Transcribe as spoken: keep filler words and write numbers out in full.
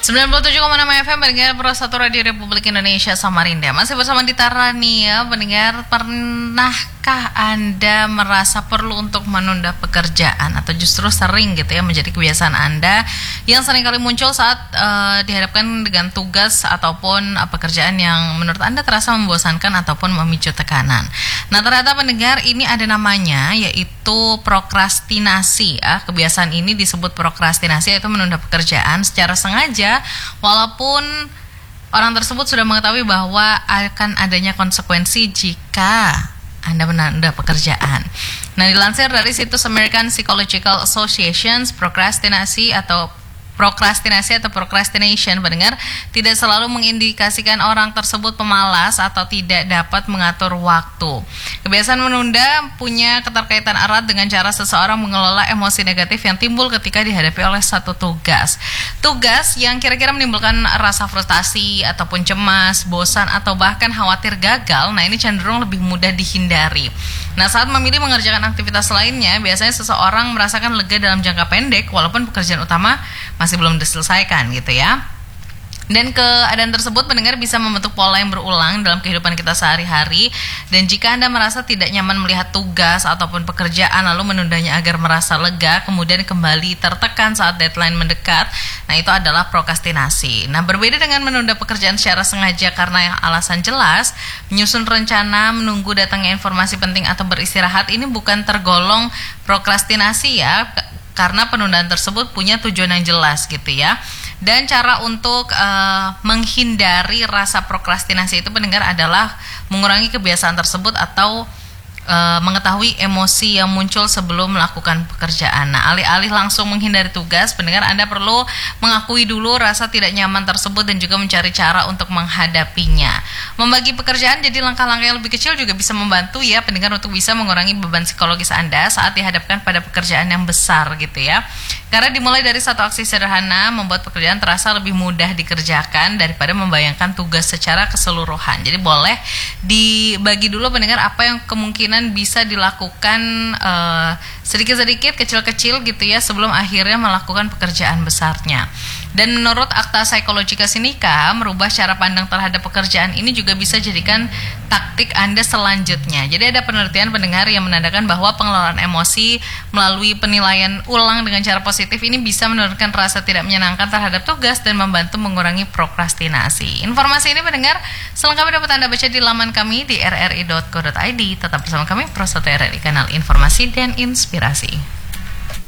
sembilan puluh tujuh koma enam F M pendengar Pro satu Radio Republik Indonesia Samarinda. Masih bersama Dita Rania. Pendengar, pernahkah Anda merasa perlu untuk menunda pekerjaan atau justru sering gitu ya menjadi kebiasaan Anda yang seringkali muncul saat uh, dihadapkan dengan tugas ataupun uh, pekerjaan yang menurut Anda terasa membosankan ataupun memicu tekanan. Nah, ternyata pendengar, ini ada namanya, yaitu prokrastinasi ya. Kebiasaan ini disebut prokrastinasi, yaitu menunda pekerjaan secara sengaja walaupun orang tersebut sudah mengetahui bahwa akan adanya konsekuensi jika Anda menunda pekerjaan. Nah, dilansir dari situs American Psychological Association, prokrastinasi atau Prokrastinasi atau procrastination pendengar tidak selalu mengindikasikan orang tersebut pemalas atau tidak dapat mengatur waktu. Kebiasaan menunda punya keterkaitan erat dengan cara seseorang mengelola emosi negatif yang timbul ketika dihadapi oleh satu tugas. Tugas yang kira-kira menimbulkan rasa frustasi ataupun cemas, bosan atau bahkan khawatir gagal, nah ini cenderung lebih mudah dihindari. Nah, saat memilih mengerjakan aktivitas lainnya, biasanya seseorang merasakan lega dalam jangka pendek walaupun pekerjaan utama masih belum diselesaikan gitu ya. Dan keadaan tersebut pendengar bisa membentuk pola yang berulang dalam kehidupan kita sehari-hari. Dan jika Anda merasa tidak nyaman melihat tugas ataupun pekerjaan lalu menundanya agar merasa lega, kemudian kembali tertekan saat deadline mendekat, nah itu adalah prokrastinasi. Nah, berbeda dengan menunda pekerjaan secara sengaja karena yang alasan jelas, menyusun rencana, menunggu datangnya informasi penting atau beristirahat, ini bukan tergolong prokrastinasi ya, karena penundaan tersebut punya tujuan yang jelas gitu ya. Dan cara untuk uh, menghindari rasa prokrastinasi itu pendengar adalah mengurangi kebiasaan tersebut atau uh, mengetahui emosi yang muncul sebelum melakukan pekerjaan. Nah, alih-alih langsung menghindari tugas, pendengar Anda perlu mengakui dulu rasa tidak nyaman tersebut dan juga mencari cara untuk menghadapinya. Membagi pekerjaan jadi langkah-langkah yang lebih kecil juga bisa membantu ya pendengar untuk bisa mengurangi beban psikologis Anda saat dihadapkan pada pekerjaan yang besar gitu ya. Karena dimulai dari satu aksi sederhana membuat pekerjaan terasa lebih mudah dikerjakan daripada membayangkan tugas secara keseluruhan. Jadi boleh dibagi dulu pendengar apa yang kemungkinan bisa dilakukan uh, sedikit-sedikit, kecil-kecil gitu ya sebelum akhirnya melakukan pekerjaan besarnya. Dan menurut Akta Psikologika Sinika, merubah cara pandang terhadap pekerjaan ini juga bisa jadikan taktik Anda selanjutnya. Jadi ada penelitian pendengar yang menandakan bahwa pengelolaan emosi melalui penilaian ulang dengan cara positif ini bisa menurunkan rasa tidak menyenangkan terhadap tugas dan membantu mengurangi prokrastinasi. Informasi ini pendengar selengkapnya dapat Anda baca di laman kami di r r i dot co dot i d. Tetap bersama kami Pro satu R R I, kanal informasi dan inspirasi.